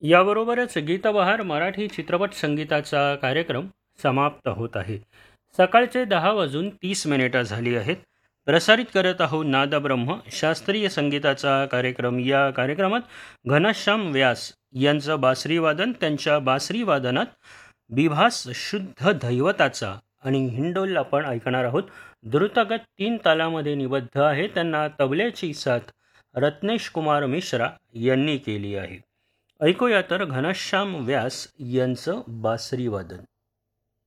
याबरोबरच गीतबहार मराठी चित्रपट संगीताचा कार्यक्रम समाप्त होत आहे. सकाळचे 10 वाजून 30 मिनिटं झाली आहेत. प्रसारित करत आहोत नादब्रह्म शास्त्रीय संगीताचा कार्यक्रम. या कार्यक्रमात घनश्याम व्यास यांचं बासरी वादन, त्यांच्या बासरी वादनात विभास शुद्ध दैवताचा आणि हिंडोल आपण ऐकणार आहोत. द्रुतगत 3 तालामध्ये निबद्ध आहे. त्यांना तबल्याची साथ रत्नेश कुमार मिश्रा यांनी केली आहे. ऐकूया तर घनश्याम व्यास यांचं बासरी वादन.